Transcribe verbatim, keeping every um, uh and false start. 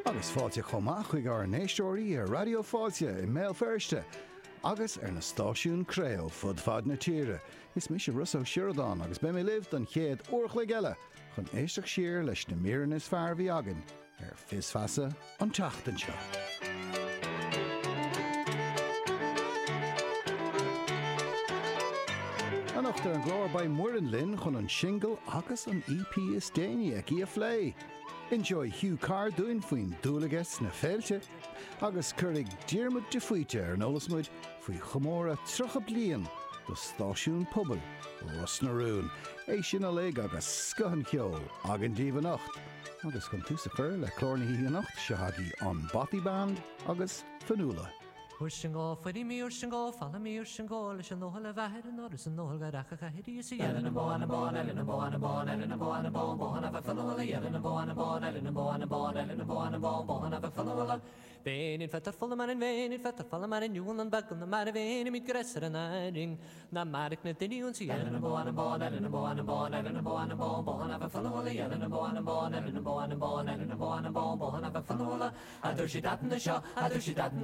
Agus fáilte chomach chuig ar néistóirí ar Radio Fáilte I Mail Firste. Agus ar na stáisiún Creo fud fad na tíre. Is mis sé Russo Sheridan agus be mé liv don chéad uorchla geile chun éisteach siar leis na miran is fear bhí agan ar fisfasa an teachtanseo. Anachtar an glór by Muireann Lynn chun an single agus an E P is déine ag í a phlé. Enjoy Hugh Carr doing faoin dúlagas na féilte, agus chuirigh Diarmuid de Fuite ar an olasmuid faoi chomóra trocha bliain do stáisiún pobl Ros na Rún. É sin a lig agus scohan ceol agan díomh nacht, agus chun tús a chur le clórnaí a nacht se hagaí an Batty Band agus Fanula. Ursingó fyddi mi ursingó, falla mi ursingó, leis an nóhol a bheir an oris an nóhol garach a chahiri is i elin a bón a bón, elin a bón a bón, elin a bón a bón, bón a bheith fanúla, elin a bón a bón, elin a bón a bón, elin a bón a bón, bón a bheith fanúla. Féin in fettar fulla mar in féin in fettar fulla mar in júlan an baggan na mar a féin in mid gresar an airing, na maric na diniún si elin a bón a bón, elin a bón a bón, elin a bón a bón, bón a bheith fanúla, elin a bón a bón, elin a bón a bón, elin a bón a bón, bón a bheith fanúla. A dúr si datan na seo, a dúr si datan